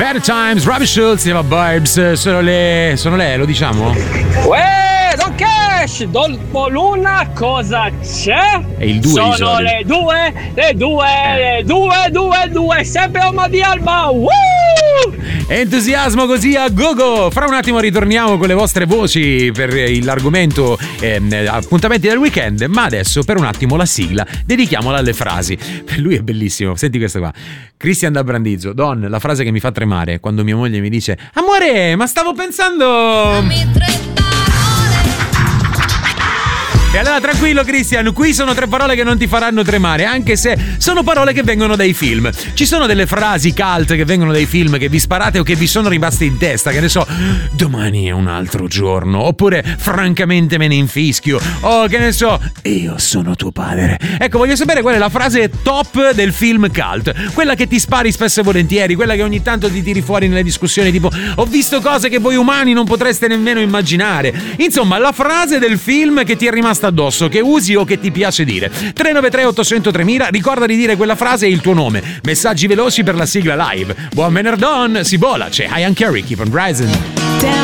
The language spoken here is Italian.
Bad Times, Robbie Schulz, Neva Barbs, sono le, lo diciamo? Uè, Don Cash, dopo l'una cosa c'è? E il 2 sono le due, sempre Oma di Alba, Entusiasmo così a gogo. Fra un attimo ritorniamo con le vostre voci per l'argomento appuntamenti del weekend, ma adesso per un attimo la sigla, dedichiamola alle frasi. Per lui è bellissimo, senti questa qua. Cristian da Brandizzo: Don, la frase che mi fa tremare quando mia moglie mi dice: amore, ma stavo pensando... E allora tranquillo Cristian, qui sono 3 parole che non ti faranno tremare, anche se sono parole che vengono dai film. Ci sono delle frasi cult che vengono dai film che vi sparate o che vi sono rimaste in testa, che ne so, domani è un altro giorno, oppure francamente me ne infischio, o che ne so, io sono tuo padre. Ecco, voglio sapere qual è la frase top del film cult, quella che ti spari spesso e volentieri, quella che ogni tanto ti tiri fuori nelle discussioni, tipo ho visto cose che voi umani non potreste nemmeno immaginare. Insomma, la frase del film che ti è rimasta addosso, che usi o che ti piace dire. 393 800 3000, ricorda di dire quella frase e il tuo nome. Messaggi veloci per la sigla live. Buon venerdì, si vola, c'è Ian Carey, Keep on Rising.